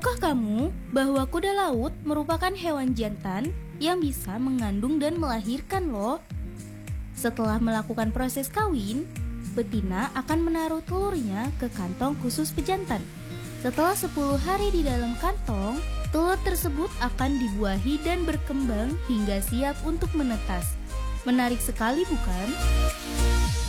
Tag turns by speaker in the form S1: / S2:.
S1: Tahukah kamu bahwa kuda laut merupakan hewan jantan yang bisa mengandung dan melahirkan loh? Setelah melakukan proses kawin, betina akan menaruh telurnya ke kantong khusus pejantan. Setelah 10 hari di dalam kantong, telur tersebut akan dibuahi dan berkembang hingga siap untuk menetas. Menarik sekali bukan?